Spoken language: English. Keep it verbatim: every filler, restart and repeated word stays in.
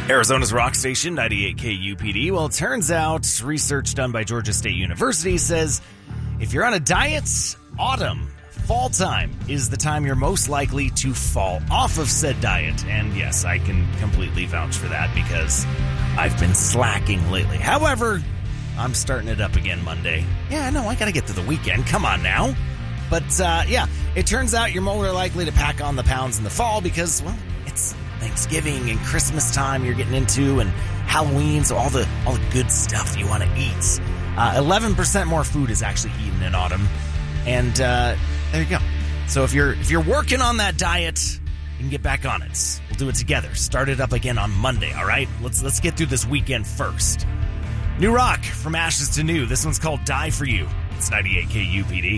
Arizona's rock station, ninety-eight K U P D. Well, it turns out research done by Georgia State University says if you're on a diet, autumn, fall time is the time you're most likely to fall off of said diet. And yes, I can completely vouch for that because I've been slacking lately. However, I'm starting it up again Monday. Yeah, I know, I gotta get to the weekend. Come on now. But, uh, yeah, it turns out you're more likely to pack on the pounds in the fall because, well, it's Thanksgiving and Christmas time you're getting into, and Halloween, so all the all the good stuff you want to eat. Uh, eleven percent more food is actually eaten in autumn, and uh, there you go. So if you're if you're working on that diet, you can get back on it. We'll do it together. Start it up again on Monday. All right, let's let's get through this weekend first. New rock from ashes to new. This one's called "Die for You." It's ninety-eight K U P D.